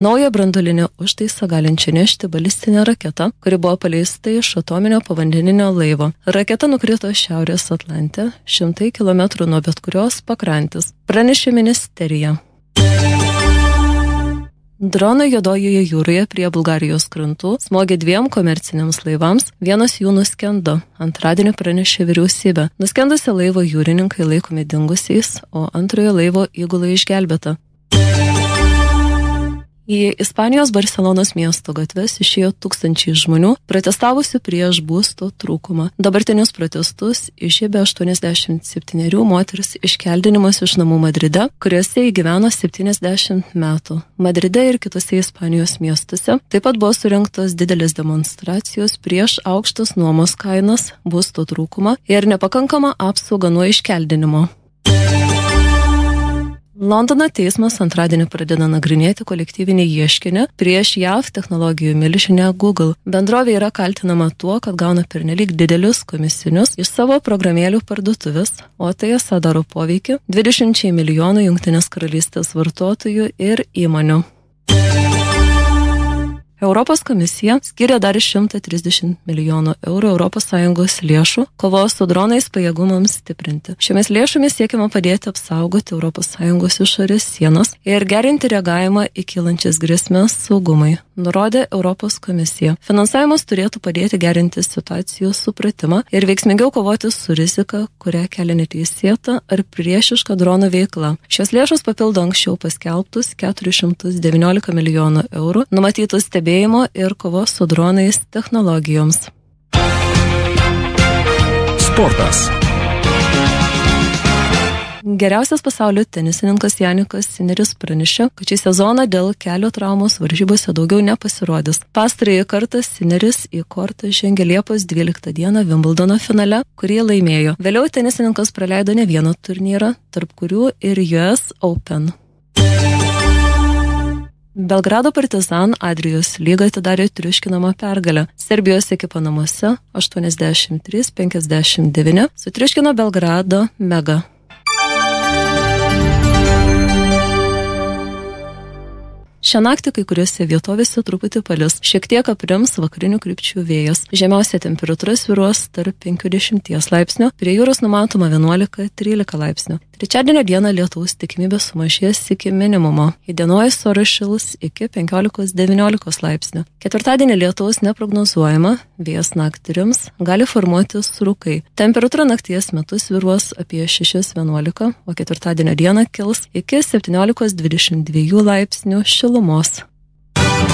Naują branduolinį užtaisą galinčią nešti balistinę raketą, kuri buvo paleista iš atominio povandeninio laivo. Raketa nukrito Šiaurės Atlante, 100 km nuo bet kurios pakrantės, pranešė ministerija. Dronai Juodojoje jūroje prie Bulgarijos krantų smogė 2 komerciniams laivams, vienas jų nuskendo. Antradienį pranešė vyriausybė. Nuskendusią laivo jūrininkai laikomi dingusiais, o antrojo laivo įgula išgelbėta. Į Ispanijos Barcelonos miesto gatves išėjo tūkstančiai žmonių, protestavusių prieš būsto trūkumą. Dabartinius protestus išėbė 87 moteris iškeldinimas iš namų Madride, kuriuose įgyveno 70 metų. Madride ir kitose Ispanijos miestuose taip pat buvo surengtos didelės demonstracijos prieš aukštas nuomos kainas, būsto trūkumą ir nepakankamą apsaugą nuo iškeldinimo. Londono teismas antradienį pradeda nagrinėti kolektyvinį ieškinį prieš JAV technologijų milžinę Google. Bendrovė yra kaltinama tuo, kad gauna pernelyg didelius komisinius iš savo programėlių parduotuvės, o tai esą daro poveikį 20 milijonų Jungtinės karalystės vartotojų ir įmonių. Europos komisija skiria dar 130 milijonų eurų ES lėšų kovos su dronais pajėgumams stiprinti. Šiomis lėšomis siekiama padėti apsaugoti ES išorės sienas ir gerinti reagavimą į kylančias grėsmes saugumui, nurodė Europos komisija. Finansavimas turėtų padėti gerinti situacijos supratimą ir veiksmingiau kovoti su rizika, kurią kelia neteisėta ar priešiška dronų veikla. Šios lėšos papildo anksčiau paskelbtus 419 milijonų eurų numatytus stebėjimo ir kovos su dronais technologijoms. Sportas. Geriausias pasaulio tenisininkas Janikas Sineris pranešė, kad šį sezoną dėl kelio traumos varžybose daugiau nepasirodys. Pastarąjį kartą Sineris į kortą žengė Liepos 12 dieną Wimbledono finale, kurį laimėjo. Vėliau tenisininkas praleido ne vieną turnyrą, tarp kurių ir US Open. Belgrado Partizan Adrijos lyga atidarė triuškinamą pergalę. Serbijos ekipa namuose 83-59 sutriuškino Belgrado Mega. Šią naktį kai kuriuose vietovėse truputį palis, šiek tiek aprims vakarinių krypčių vėjas. Žemiausia temperatūra svyruos tarp 50 laipsnių, prie jūros numatoma 11-13 laipsnių. Trečiadienio dieną lietaus tikimybė sumažės iki minimumo. Įdienojus oras šils iki 15-19 laipsnių. Ketvirtadienį lietaus neprognozuojama, vėjas naktį rims, gali formuotis rūkai. Temperatūra nakties metu svyruos apie 6-11, o ketvirtadienio dieną kils iki 17-22 laipsnių šilumos.